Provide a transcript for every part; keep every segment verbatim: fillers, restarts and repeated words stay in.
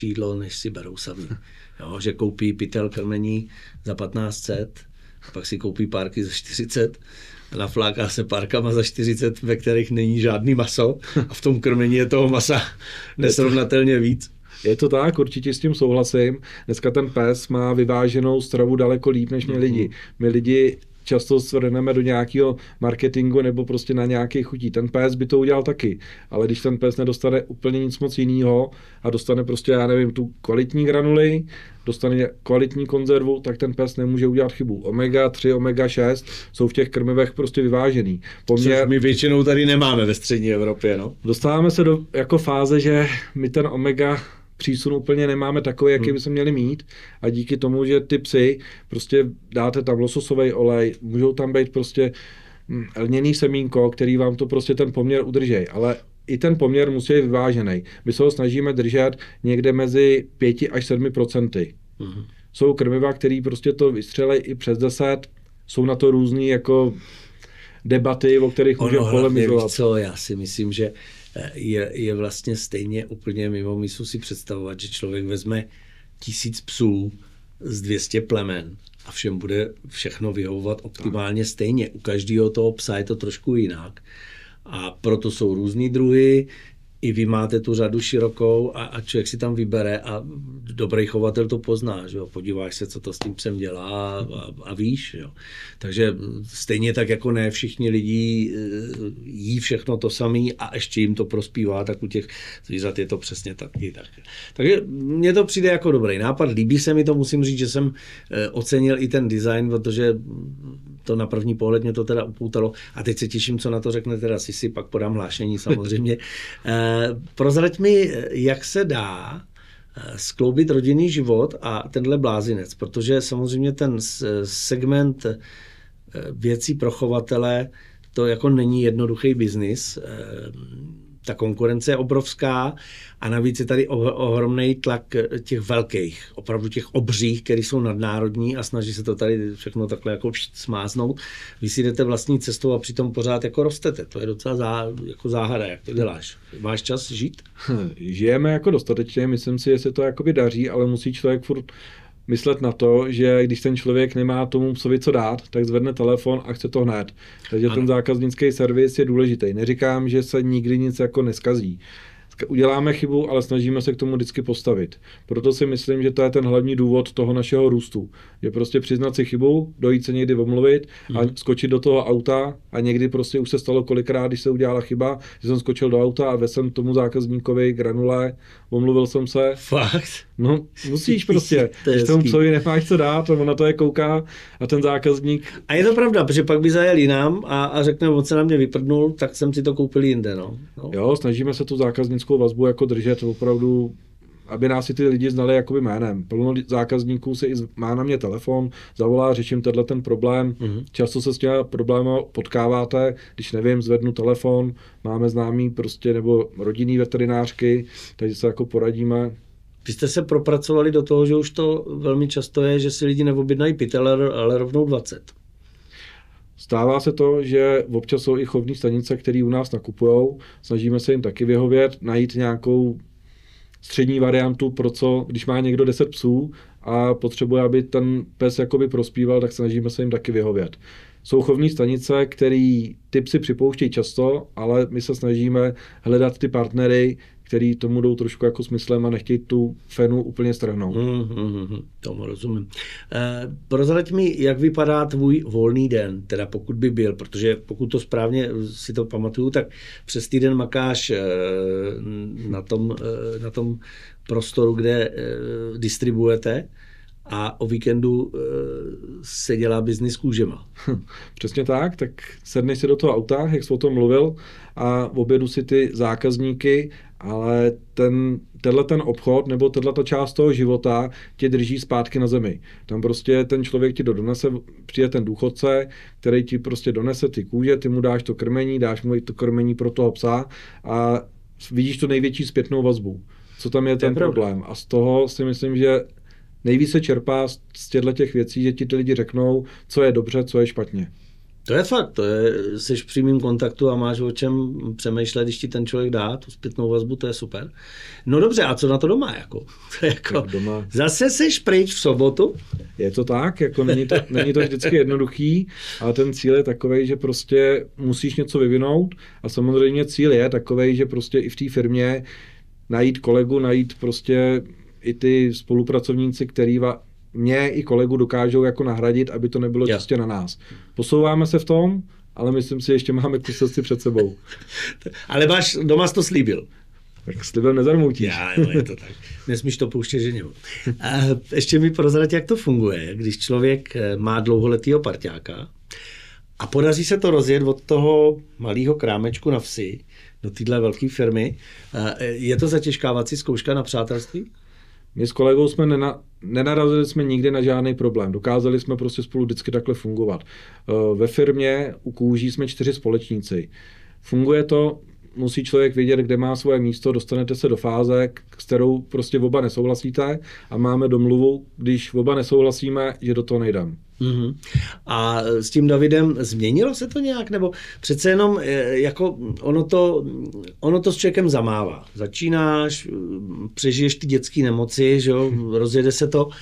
jídlo, než si berou sami. Jo, že koupí pytel krmení za patnáct set, pak si koupí párky za čtyřicet, nafláká se párkama za čtyřicet, ve kterých není žádný maso a v tom krmení je toho masa nesrovnatelně víc. Je to tak, určitě s tím souhlasím. Dneska ten pes má vyváženou stravu daleko líp než my lidi. My lidi často svrhneme do nějakého marketingu nebo prostě na nějaké chutí. Ten pes by to udělal taky, ale když ten pes nedostane úplně nic moc jiného a dostane prostě, já nevím, tu kvalitní granuli, dostane kvalitní konzervu, tak ten pes nemůže udělat chybu. omega tři, omega šest jsou v těch krmivech prostě vyvážený. Poměr... my většinou tady nemáme ve střední Evropě, no. Dostáváme se do jako fáze, že my ten omega přísun úplně nemáme takový, jaký bychom měli mít a díky tomu, že ty psy, prostě dáte tam lososový olej, můžou tam být prostě lněný semínko, který vám to prostě ten poměr udrží, ale i ten poměr musí být vyvážený. My se ho snažíme držet někde mezi pět až sedm procenty. Mm. Jsou krmiva, který prostě to vystřelej i přes deset, jsou na to různý jako debaty, o kterých můžeme polemizovat. Co, já si myslím, že je, je vlastně stejně úplně mimo myslu si představovat, že člověk vezme tisíc psů z dvě stě plemen a všem bude všechno vyhovovat optimálně stejně. U každého toho psa je to trošku jinak. A proto jsou různý druhy, i vy máte tu řadu širokou a, a člověk si tam vybere a dobrý chovatel to pozná, že jo? Podíváš se, co to s tím psem dělá a, a víš. Jo? Takže stejně tak jako ne všichni lidi jí všechno to samý a ještě jim to prospívá, tak u těch zvířat je to přesně taky. Tak. Takže mně to přijde jako dobrý nápad, líbí se mi to, musím říct, že jsem ocenil i ten design, protože to na první pohled mě to teda upoutalo a teď se těším, co na to řekne teda Sisi, pak podám hlášení samozřejmě. Prozrať mi, jak se dá skloubit rodinný život a tenhle blázinec, protože samozřejmě ten segment věcí pro chovatele to jako není jednoduchý biznis. Ta konkurence je obrovská a navíc je tady ohromný tlak těch velkých, opravdu těch obřích, který jsou nadnárodní a snaží se to tady všechno takhle jako smáznout. Vy si jdete vlastní cestou a přitom pořád jako rostete. To je docela zá, jako záhada, jak to děláš. Máš čas žít? Žijeme jako dostatečně, myslím si, že se to jakoby daří, ale musí člověk furt myslet na to, že když ten člověk nemá tomu psovi co dát, tak zvedne telefon a chce to hned. Takže ano. Ten zákaznický servis je důležitý. Neříkám, že se nikdy nic jako neskazí. Uděláme chybu, ale snažíme se k tomu vždycky postavit. Proto si myslím, že to je ten hlavní důvod toho našeho růstu. Je prostě přiznat si chybu, dojít se někdy omluvit a hmm. skočit do toho auta a někdy prostě už se stalo kolikrát, když se udělala chyba, že jsem skočil do auta a vezl jsem tomu zákazníkovi granule, omluvil jsem se. Fakt? No, musíš prostě. Když tomu psovi nemáš co dát, on na to je kouká a ten zákazník... A je to pravda, protože pak by zajel jinam a, a řekne, on se na mě vyprdnul, tak jsem si to koupil jinde. No. No. Jo, snažíme se tu zákaznickou vazbu jako držet opravdu, aby nás si ty lidi znali jakoby jménem. Plno zákazníků se i má na mě telefon, zavolá, řeším tenhle ten problém. Mm-hmm. Často se s těmi problémy potkáváte, když nevím, zvednu telefon, máme známý prostě nebo rodinný veterinářky, takže se jako poradíme. Vy jste se propracovali do toho, že už to velmi často je, že si lidi neobjednají pytel, ale rovnou dvacet. Stává se to, že občas jsou i chovní stanice, které u nás nakupujou. Snažíme se jim taky vyhovět, najít nějakou střední variantu pro co, když má někdo deset psů a potřebuje, aby ten pes jakoby prospíval, tak snažíme se jim taky vyhovět. Jsou chovní stanice, které ty psy připouštějí často, ale my se snažíme hledat ty partnery, který tomu jdou trošku jako smyslem a nechtějí tu fenu úplně strhnout. Mm, mm, mm, tomu rozumím. E, prozrať mi, jak vypadá tvůj volný den, teda pokud by byl, protože pokud to správně si to pamatuju, tak přes týden makáš e, na, tom, e, na tom prostoru, kde e, distribuujete a o víkendu e, se dělá biznis kůžema. Hm, přesně tak, tak sedneš si do toho auta, jak jsi o tom mluvil, a objedu si ty zákazníky, ale ten, tenhle ten obchod nebo tato část toho života tě drží zpátky na zemi. Tam prostě ten člověk ti to donese, přijde ten důchodce, který ti prostě donese ty kůže, ty mu dáš to krmení, dáš mu to krmení pro toho psa a vidíš tu největší zpětnou vazbu. Co tam je ten problém? A z toho si myslím, že nejvíce čerpá z těchto těch věcí, že ti ty lidi řeknou, co je dobře, co je špatně. To je fakt, to je, jsi v přímém kontaktu a máš o čem přemýšlet, když ti ten člověk dá tu zpětnou vazbu, to je super. No dobře, a co na to doma? Jako? To je jako doma. Zase seš pryč v sobotu? Je to tak, jako není to, není to vždycky jednoduchý, ale ten cíl je takovej, že prostě musíš něco vyvinout a samozřejmě cíl je takovej, že prostě i v té firmě najít kolegu, najít prostě i ty spolupracovníci, který va, mě i kolegu dokážou jako nahradit, aby to nebylo ja. čistě na nás. Posouváme se v tom, ale myslím si, ještě máme kus cesty před sebou. Ale máš, doma jsi to slíbil. Tak slibem nezarmoutíš. Já, jo, je to tak. Nesmíš to pouštět ženě. A ještě mi prozrať, jak to funguje, když člověk má dlouholetýho parťáka a podaří se to rozjet od toho malého krámečku na vsi do téhle velké firmy. Je to zatěžkávací zkouška na přátelství? My s kolegou jsme nena, nenarazili jsme nikdy na žádný problém. Dokázali jsme prostě spolu vždycky takhle fungovat. Ve firmě u kůží jsme čtyři společníci. Funguje to, musí člověk vědět, kde má svoje místo, dostanete se do fáze, s kterou prostě oba nesouhlasíte a máme domluvu, když oba nesouhlasíme, že do toho nejdem. Mm-hmm. A s tím Davidem změnilo se to nějak? Nebo přece jenom jako ono to, ono to s člověkem zamává. Začínáš, přežiješ ty dětské nemoci, že jo? Rozjede se to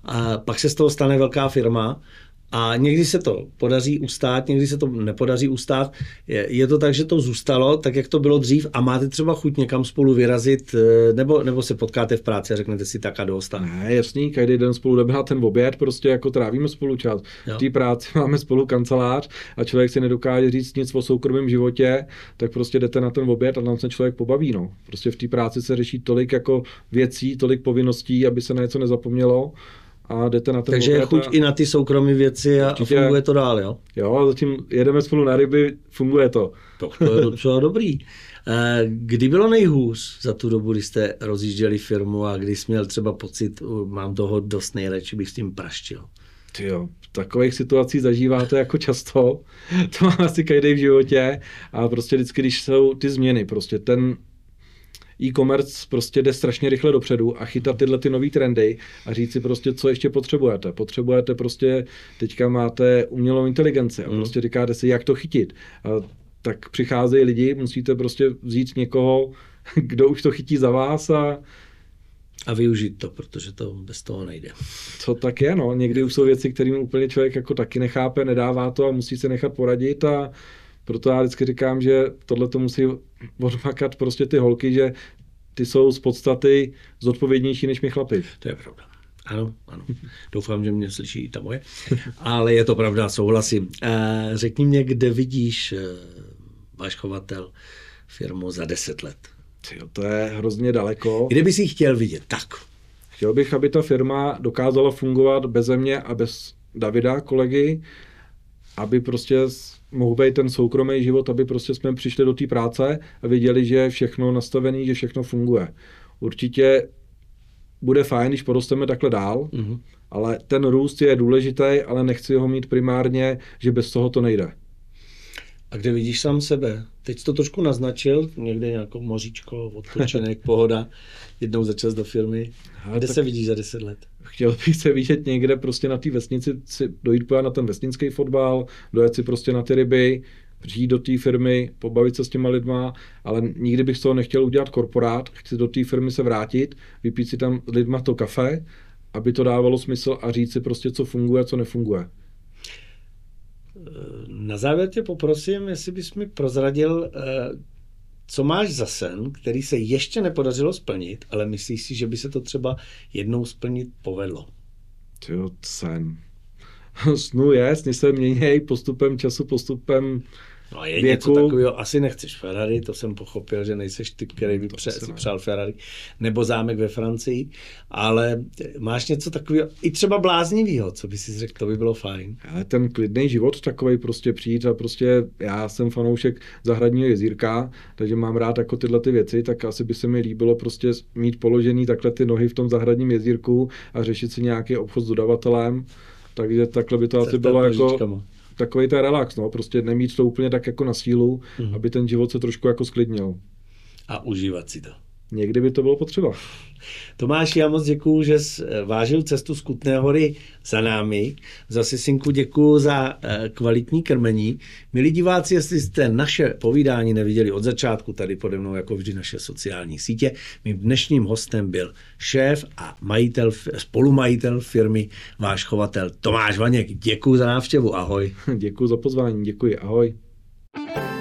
a pak se z toho stane velká firma. A někdy se to podaří ustát, někdy se to nepodaří ustát. Je, je to tak, že to zůstalo, tak jak to bylo dřív a máte třeba chuť někam spolu vyrazit, nebo, nebo se potkáte v práci a řeknete si tak a dost. Ne, jasný, každý den spolu jdeme na ten oběd, prostě jako trávíme spolu čas. Jo. V té práci máme spolu kancelář a člověk si nedokáže říct nic o soukromém životě, tak prostě jdete na ten oběd a tam se člověk pobaví. No. Prostě v té práci se řeší tolik jako věcí, tolik povinností, aby se na něco nezapomnělo. A jdete na ten Takže je chuť a... i na ty soukromé věci a, a funguje to dál, jo? Jo, zatím jedeme spolu na ryby, funguje to. To, to je docela dobrý. Kdy bylo nejhůř za tu dobu, kdy jste rozjížděli firmu a kdy jsi měl třeba pocit, mám toho dost nejradši, bych s tím praštil? Jo, takových situací zažíváte jako často, to má asi každý v životě a prostě vždycky, když jsou ty změny, prostě ten e-commerce prostě jde strašně rychle dopředu a chytat tyhle ty nový trendy a říct si prostě, co ještě potřebujete. Potřebujete prostě, teďka máte umělou inteligenci a prostě říkáte si, jak to chytit. A tak přicházejí lidi, musíte prostě vzít někoho, kdo už to chytí za vás a A využít to, protože to bez toho nejde. To tak je, no. Někdy už jsou věci, kterým úplně člověk jako taky nechápe, nedává to a musí se nechat poradit a proto já vždycky říkám, že tohle to musí odmakat prostě ty holky, že ty jsou z podstaty zodpovědnější než my chlapi. To je pravda. Ano, ano. Doufám, že mě slyší i ta moje. Ale je to pravda, souhlasím. Řekni mě, kde vidíš váš chovatel firmu za deset let? Jo, to je hrozně daleko. Kde bys ji chtěl vidět? Tak. Chtěl bych, aby ta firma dokázala fungovat beze mě a bez Davida, kolegy, aby prostě mohl být ten soukromý život, aby prostě jsme přišli do té práce a viděli, že je všechno nastavené, že všechno funguje. Určitě bude fajn, když porosteme takhle dál, mm-hmm. ale ten růst je důležitý, ale nechci ho mít primárně, že bez toho to nejde. A kde vidíš sám sebe? Teď jsi to trošku naznačil, někde nějakou moříčko, odpočinek, pohoda, jednou za čas do firmy. Kde se vidíš za deset let? Chtěl bych se vidět někde prostě na té vesnici, si dojít na ten vesnický fotbal, dojet si prostě na ty ryby, přijít do té firmy, pobavit se s těma lidma, ale nikdy bych z toho nechtěl udělat korporát, chci do té firmy se vrátit, vypít si tam s lidma to kafe, aby to dávalo smysl a říct si prostě, co funguje, co nefunguje. Na závěr tě poprosím, jestli bys mi prozradil, co máš za sen, který se ještě nepodařilo splnit, ale myslíš si, že by se to třeba jednou splnit povedlo? Jo, sen. Snu je, sny se měnějí postupem času, postupem No je věku. Něco takového, asi nechceš Ferrari, to jsem pochopil, že nejseš typ, který by pře- si přál Ferrari, nebo zámek ve Francii, ale máš něco takového, i třeba bláznivého, co by si řekl, to by bylo fajn. Ale ten klidný život takovej prostě přijít a prostě já jsem fanoušek zahradního jezírka, takže mám rád jako tyhle ty věci, tak asi by se mi líbilo prostě mít položený takhle ty nohy v tom zahradním jezírku a řešit si nějaký obchod s dodavatelem, takže takhle by to asi bylo jako takový ten relax, no, prostě nemít to úplně tak jako na sílu, mm-hmm. aby ten život se trošku jako sklidnil. A užívat si to. Někdy by to bylo potřeba. Tomáš, já moc děkuju, že jsi vážil cestu z Kutné Hory za námi. Zase synku děkuju za kvalitní krmení. Milí diváci, jestli jste naše povídání neviděli od začátku, tady pode mnou jako vždy naše sociální sítě, mým dnešním hostem byl šéf a majitel, spolumajitel firmy Váš chovatel Tomáš Vaněk. Děkuju za návštěvu, ahoj. Děkuju za pozvání, děkuji, ahoj.